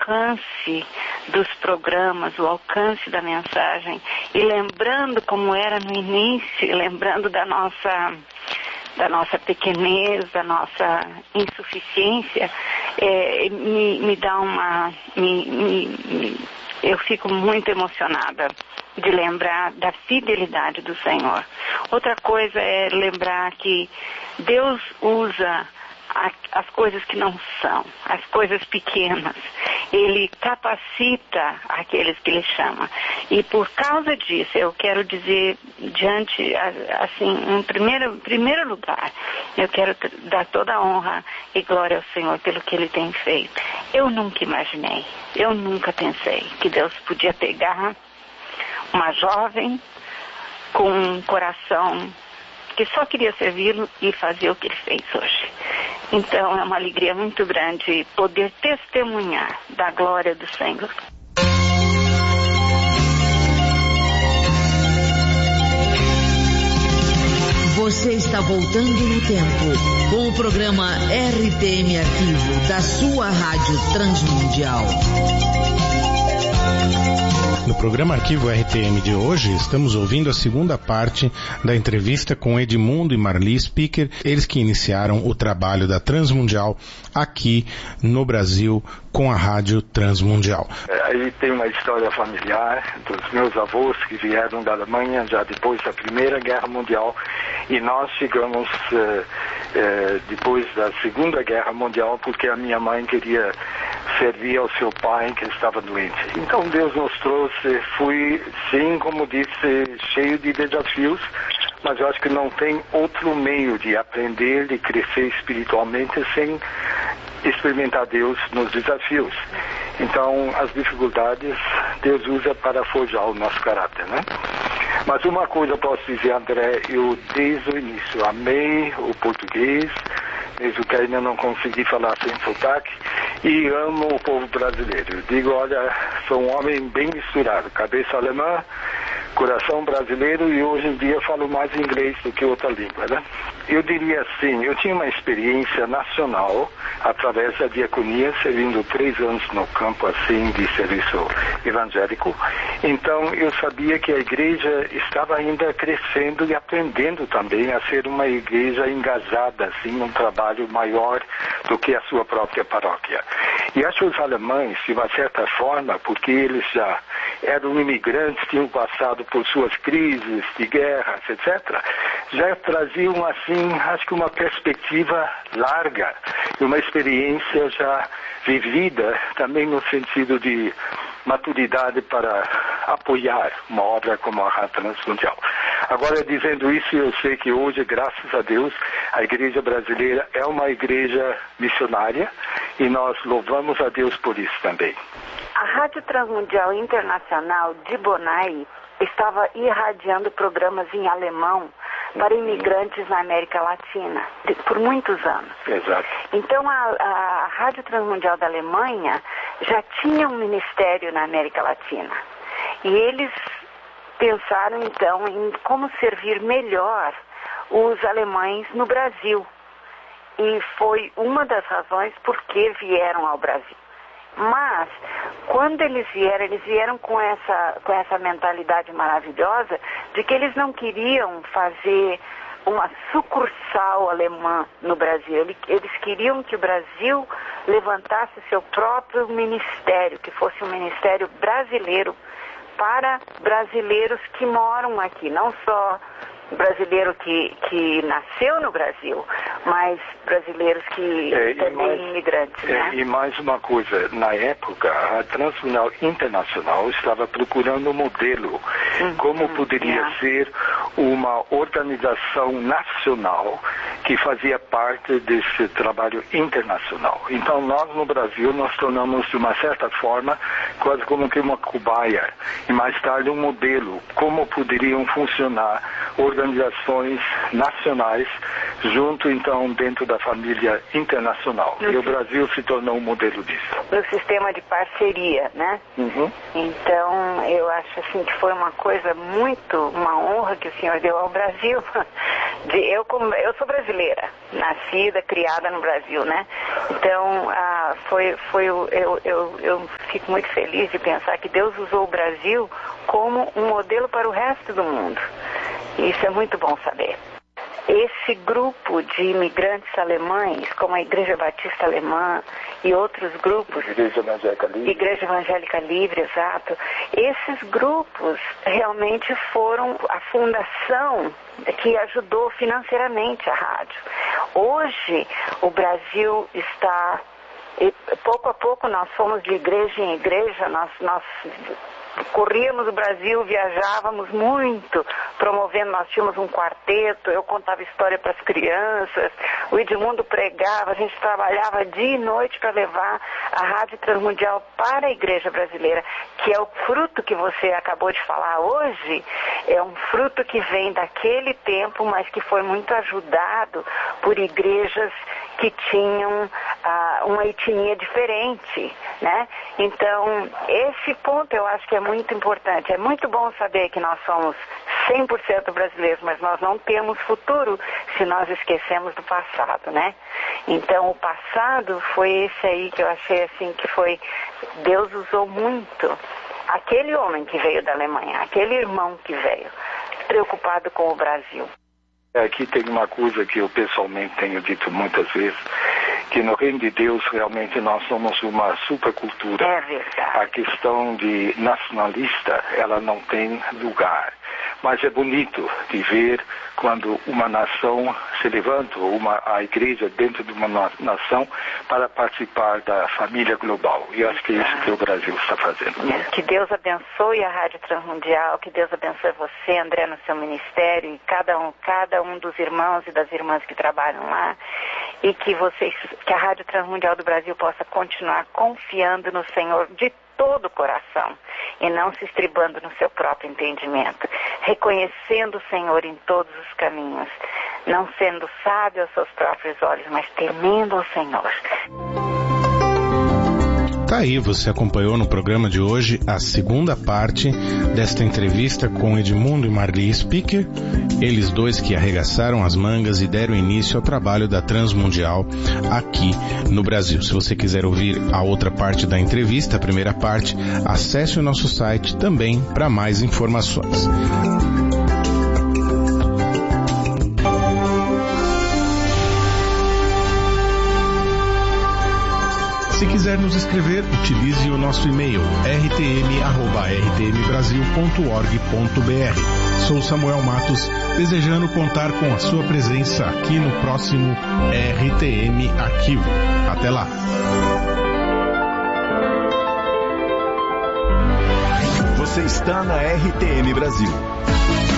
alcance dos programas, o alcance da mensagem, e lembrando como era no início, lembrando da nossa pequenez, da nossa insuficiência, me dá uma... eu fico muito emocionada de lembrar da fidelidade do Senhor. Outra coisa é lembrar que Deus usa as coisas que não são, as coisas pequenas. Ele capacita aqueles que Ele chama. E por causa disso, eu quero dizer, em primeiro lugar, eu quero dar toda a honra e glória ao Senhor pelo que Ele tem feito. Eu nunca imaginei, eu nunca pensei que Deus podia pegar uma jovem com um coração que só queria servi-lo e fazer o que Ele fez hoje. Então é uma alegria muito grande poder testemunhar da glória do Senhor. Você está voltando no tempo com o programa RTM Arquivo da sua Rádio Transmundial. No programa Arquivo RTM de hoje, estamos ouvindo a segunda parte da entrevista com Edmundo e Marli Speaker, eles que iniciaram o trabalho da Transmundial aqui no Brasil com a Rádio Transmundial. Aí tem uma história familiar dos meus avós que vieram da Alemanha já depois da Primeira Guerra Mundial, e nós chegamos depois da Segunda Guerra Mundial porque a minha mãe queria servir ao seu pai que estava doente. Então Deus nos trouxe, fui, sim, como disse, cheio de desafios, mas eu acho que não tem outro meio de aprender, de crescer espiritualmente sem experimentar Deus nos desafios. Então as dificuldades Deus usa para forjar o nosso caráter, né? Mas uma coisa eu posso dizer, André, eu desde o início amei o português, mesmo que ainda não consegui falar sem sotaque, e amo o povo brasileiro. Eu digo, olha, sou um homem bem misturado, cabeça alemã, coração brasileiro, e hoje em dia falo mais inglês do que outra língua, né? Eu diria assim, eu tinha uma experiência nacional através da diaconia, servindo 3 anos no campo assim de serviço evangélico. Então eu sabia que a igreja estava ainda crescendo e aprendendo também a ser uma igreja engajada assim num trabalho maior do que a sua própria paróquia. E acho os alemães, de uma certa forma, porque eles já eram imigrantes, tinham passado por suas crises de guerras, etc., já traziam assim, acho que uma perspectiva larga, uma experiência já vivida, também no sentido de maturidade para apoiar uma obra como a Rádio Transmundial. Agora, dizendo isso, eu sei que hoje, graças a Deus, a igreja brasileira é uma igreja missionária e nós louvamos a Deus por isso também. A Rádio Transmundial Internacional de Bonai estava irradiando programas em alemão para imigrantes na América Latina, por muitos anos. Exato. Então a Rádio Transmundial da Alemanha já tinha um ministério na América Latina. E eles pensaram então em como servir melhor os alemães no Brasil. E foi uma das razões por que vieram ao Brasil. Mas, quando eles vieram com essa mentalidade maravilhosa de que eles não queriam fazer uma sucursal alemã no Brasil. Eles queriam que o Brasil levantasse seu próprio ministério, que fosse um ministério brasileiro para brasileiros que moram aqui, não só brasileiro que nasceu no Brasil, mas brasileiros que também imigrantes. Né? E mais uma coisa, na época, a Transmundial Internacional estava procurando um modelo, como poderia ser uma organização nacional que fazia parte desse trabalho internacional. Então nós no Brasil nos tornamos de uma certa forma quase como que uma cobaia e mais tarde um modelo, como poderiam funcionar organizações nacionais junto então dentro da família internacional. E o Brasil se tornou um modelo disso. No sistema de parceria, né? Então eu acho assim que foi uma coisa uma honra que o senhor deu ao Brasil. Eu sou brasileira, nascida, criada no Brasil, né? Então eu fico muito feliz de pensar que Deus usou o Brasil como um modelo para o resto do mundo. E isso é muito bom saber. Esse grupo de imigrantes alemães, como a Igreja Batista Alemã e outros grupos, Igreja Evangélica Livre, exato, esses grupos realmente foram a fundação que ajudou financeiramente a rádio. Hoje, o Brasil está, pouco a pouco nós fomos de igreja em igreja, nós corríamos o Brasil, viajávamos muito, promovendo, nós tínhamos um quarteto, eu contava história para as crianças, o Edmundo pregava, a gente trabalhava dia e noite para levar a Rádio Transmundial para a Igreja Brasileira, que é o fruto que você acabou de falar hoje, é um fruto que vem daquele tempo, mas que foi muito ajudado por igrejas que tinham uma etnia diferente, né? Então, esse ponto eu acho que é muito importante. É muito bom saber que nós somos 100% brasileiros, mas nós não temos futuro se nós esquecemos do passado, né? Então, o passado foi esse aí que eu achei assim que foi... Deus usou muito aquele homem que veio da Alemanha, aquele irmão que veio, preocupado com o Brasil. Aqui tem uma coisa que eu pessoalmente tenho dito muitas vezes, que no reino de Deus realmente nós somos uma supercultura. É verdade. A questão de nacionalista, ela não tem lugar. Mas é bonito de ver quando uma nação se levanta, a igreja dentro de uma nação, para participar da família global. E acho que é isso que o Brasil está fazendo. Que Deus abençoe a Rádio Transmundial, que Deus abençoe você, André, no seu ministério, e cada um dos irmãos e das irmãs que trabalham lá, e que a Rádio Transmundial do Brasil possa continuar confiando no Senhor de todo o coração e não se estribando no seu próprio entendimento, reconhecendo o Senhor em todos os caminhos, não sendo sábio aos seus próprios olhos, mas temendo ao Senhor. Tá aí, você acompanhou no programa de hoje a segunda parte desta entrevista com Edmundo e Marli Speaker, eles dois que arregaçaram as mangas e deram início ao trabalho da Transmundial aqui no Brasil. Se você quiser ouvir a outra parte da entrevista, a primeira parte, acesse o nosso site também para mais informações. Se quiser nos escrever, utilize o nosso e-mail rtm@rtmbrasil.org.br. Sou Samuel Matos, desejando contar com a sua presença aqui no próximo RTM Arquivo. Até lá! Você está na RTM Brasil.